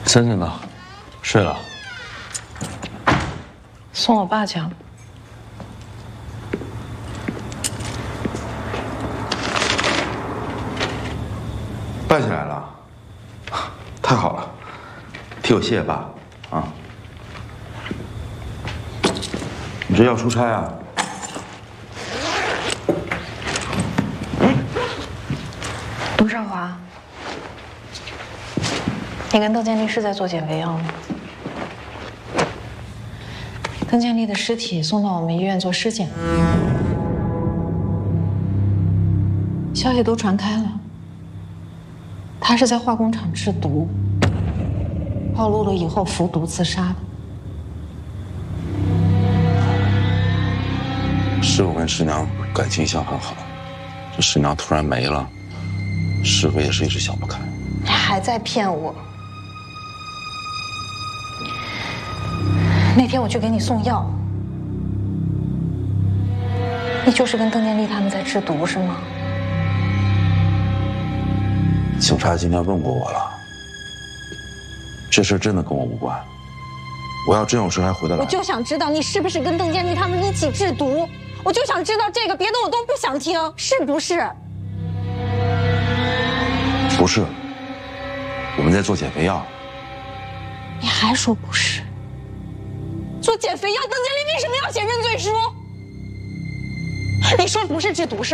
森森呢？睡了。 送我爸去了。 办起来了，太好了，替我谢谢爸啊！你这要出差啊？ 陆少华，你跟邓建立是在做减肥药吗？邓建立的尸体送到我们医院做尸检，消息都传开了，他是在化工厂制毒，暴露了以后服毒自杀的。 师傅跟师娘感情一向很好，这师娘突然没了，师傅也是一直想不开。 你还在骗我？那天我去给你送药，你就是跟邓建立他们在制毒是吗？ 警察今天问过我了，这事真的跟我无关。我要真有事还回得来？ 我就想知道你是不是跟邓建立他们一起制毒，我就想知道这个，别的我都不想听，是不是？ 不是，我们在做减肥药。 你还说不是？做减肥药，邓建立为什么要写认罪书？你说不是制毒是